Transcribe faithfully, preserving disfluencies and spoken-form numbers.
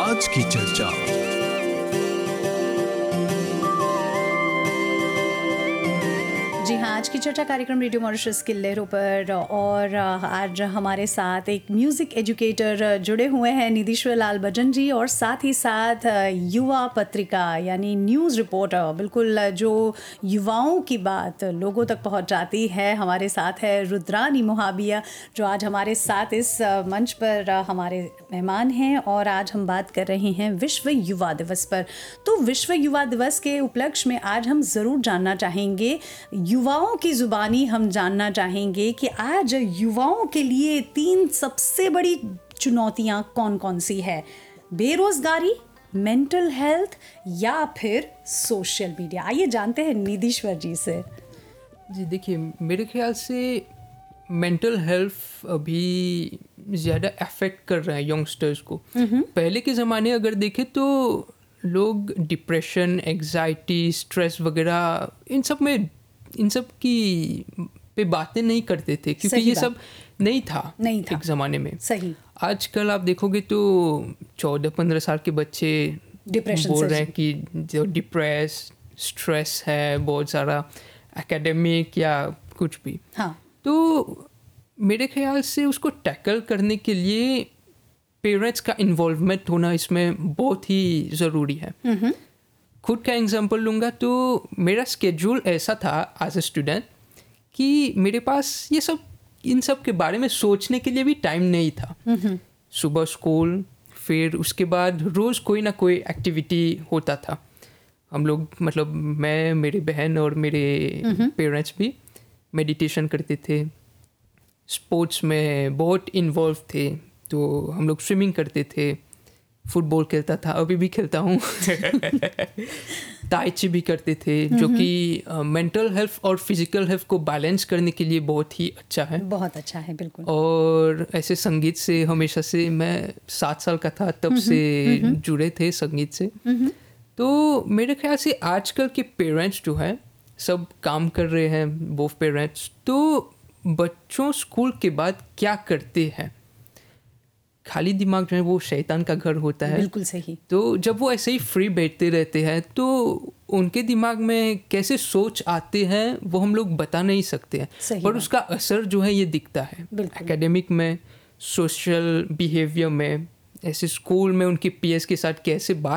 आज की चर्चा। जी हाँ, आज की चर्चा कार्यक्रम रेडियो मॉरिशस की लहरों पर, और आज हमारे साथ एक म्यूज़िक एजुकेटर जुड़े हुए हैं, निधीश्वर लाल भजन जी, और साथ ही साथ युवा पत्रिका यानी न्यूज़ रिपोर्टर, बिल्कुल जो युवाओं की बात लोगों तक पहुंचाती है। हमारे साथ है रुद्रानी मोहाबिया, जो आज हमारे साथ इस मंच पर हमारे मेहमान हैं, और आज हम बात कर रहे हैं विश्व युवा दिवस पर। तो विश्व युवा दिवस के उपलक्ष्य में आज हम ज़रूर जानना चाहेंगे, युवाओं की ज़ुबानी हम जानना चाहेंगे कि आज युवाओं के लिए तीन सबसे बड़ी चुनौतियां कौन कौन सी है। बेरोज़गारी, मेंटल हेल्थ या फिर सोशल मीडिया। आइए जानते हैं निधीश्वर जी से। जी देखिए, मेरे ख्याल से मेंटल हेल्थ अभी ज़्यादा अफेक्ट कर रहा है यंगस्टर्स को। पहले के ज़माने अगर देखें तो लोग डिप्रेशन, एग्जाइटी, स्ट्रेस वगैरह इन सब में इन सब की पे बातें नहीं करते थे, क्योंकि ये सब नहीं था नहीं था एक ज़माने में। सही। आजकल आप देखोगे तो चौदह पंद्रह साल के बच्चे डिप्रेशन बोल से रहे हैं कि जो डिप्रेस, स्ट्रेस है बहुत सारा, एकेडमिक या कुछ भी। हाँ। तो मेरे ख्याल से उसको टैकल करने के लिए पेरेंट्स का इन्वॉल्वमेंट होना इसमें बहुत ही ज़रूरी है। खुद का एग्जांपल लूँगा तो मेरा स्केड्यूल ऐसा था एज ए स्टूडेंट कि मेरे पास ये सब इन सब के बारे में सोचने के लिए भी टाइम नहीं था। सुबह स्कूल, फिर उसके बाद रोज़ कोई ना कोई एक्टिविटी होता था। हम लोग मतलब मैं, मेरी बहन और मेरे पेरेंट्स भी मेडिटेशन करते थे, स्पोर्ट्स में बहुत इन्वॉल्व थे, तो हम लोग स्विमिंग करते थे, फुटबॉल खेलता था, अभी भी खेलता हूँ ताई ची भी करते थे, जो कि मेंटल हेल्थ और फिजिकल हेल्थ को बैलेंस करने के लिए बहुत ही अच्छा है। बहुत अच्छा है, बिल्कुल। और ऐसे संगीत से हमेशा से, मैं सात साल का था तब से जुड़े थे संगीत से। तो मेरे ख्याल से आजकल के पेरेंट्स जो हैं सब काम कर रहे हैं, बोथ पेरेंट्स, तो बच्चों स्कूल के बाद क्या करते हैं, खाली दिमाग जो है वो शैतान का घर होता है। बिल्कुल सही। तो जब वो ऐसे ही फ्री बैठते रहते हैं तो उनके दिमाग में कैसे सोच आते हैं वो हम लोग बता नहीं सकते हैं, पर उसका असर जो है ये दिखता है एकेडमिक में, सोशल बिहेवियर में, ऐसे स्कूल में उनके पीएस के साथ कैसे बात